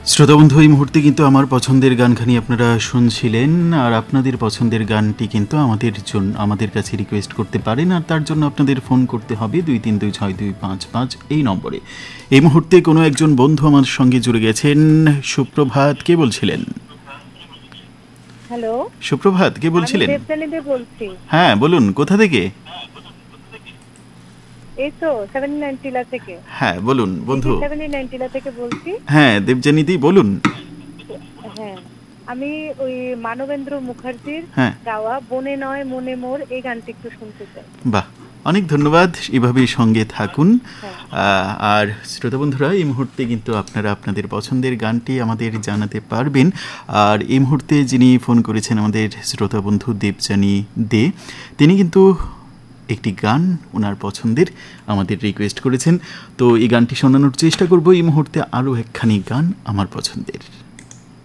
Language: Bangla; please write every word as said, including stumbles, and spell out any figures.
শ্রোতা বন্ধু, এই মুহূর্তে কিন্তু আমার পছন্দের গানখানি আপনারা শুনছিলেন, আর আপনাদের পছন্দের গানটি কিন্তু আমাদের জন্য আমাদের কাছে রিকোয়েস্ট করতে পারেন, আর তার জন্য আপনাদের ফোন করতে হবে দুই তিন দুই ছয় দুই পাঁচ পাঁচ এই নম্বরে। এই মুহূর্তে কোনো একজন বন্ধু আমার সঙ্গে জুড়ে গেছেন। সুপ্রভাত, কে বলছিলেন? হ্যালো, সুপ্রভাত, কে বলছিলেন? আমি দেবজানী দে বলছি। হ্যাঁ বলুন, কোথা থেকে? এই তো সেভেন্টি নাইন টিলা থেকে। হ্যাঁ বলুন বন্ধু। সেভেন্টি নাইন টিলা থেকে বলছি। হ্যাঁ দেবজানী দি বলুন। হ্যাঁ, আমি ওই মানবেন্দ্র মুখার্জির হ্যাঁ গাওয়া বনে নয় মনে মোর এই গানটি একটু শুনতে চাই। বাহ, অনেক ধন্যবাদ, এভাবেই সঙ্গে থাকুন। হ্যাঁ। আর শ্রোতা বন্ধুরা, এই মুহূর্তে কিন্তু আপনারা আপনাদের পছন্দের গানটি আমাদের জানাতে পারবেন। আর এই মুহূর্তে যিনি ফোন করেছেন আমাদের শ্রোতা বন্ধু দেবজানী দে, তিনি কিন্তু একটি গান ওনার পছন্দের আমাদের রিকোয়েস্ট করেছেন। তো এই গানটি শোনানোর চেষ্টা করব এই মুহূর্তে। আরও একখানি গান আমার পছন্দের।